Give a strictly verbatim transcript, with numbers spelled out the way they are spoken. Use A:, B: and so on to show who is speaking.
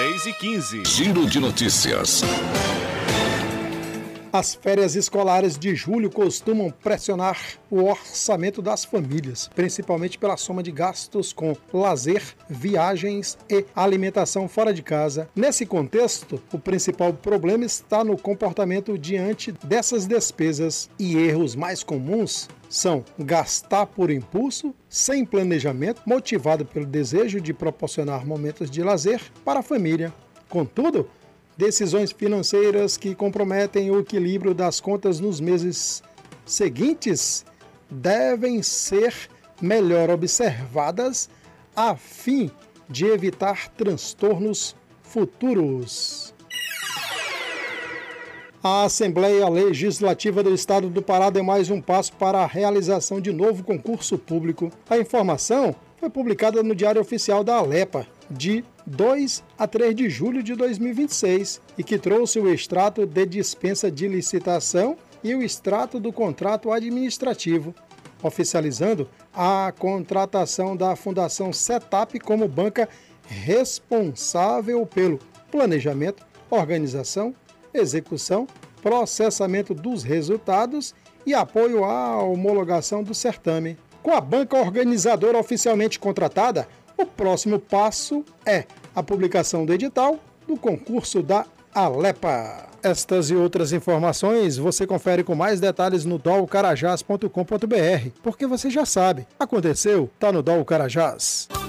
A: três e quinze.
B: Giro de notícias.
C: As férias escolares de julho costumam pressionar o orçamento das famílias, principalmente pela soma de gastos com lazer, viagens e alimentação fora de casa. Nesse contexto, o principal problema está no comportamento diante dessas despesas, e erros mais comuns são gastar por impulso, sem planejamento, motivado pelo desejo de proporcionar momentos de lazer para a família. Contudo, decisões financeiras que comprometem o equilíbrio das contas nos meses seguintes devem ser melhor observadas a fim de evitar transtornos futuros. A Assembleia Legislativa do Estado do Pará deu mais um passo para a realização de novo concurso público. A informação foi publicada no Diário Oficial da Alepa, de dois a três de julho de dois mil e vinte e seis, e que trouxe o extrato de dispensa de licitação e o extrato do contrato administrativo, oficializando a contratação da Fundação Setap como banca responsável pelo planejamento, organização, execução, processamento dos resultados e apoio à homologação do certame. Com a banca organizadora oficialmente contratada, o próximo passo é a publicação do edital do concurso da Alepa. Estas e outras informações você confere com mais detalhes no dol carajás ponto com ponto br, porque você já sabe, aconteceu, tá no Dol Carajás.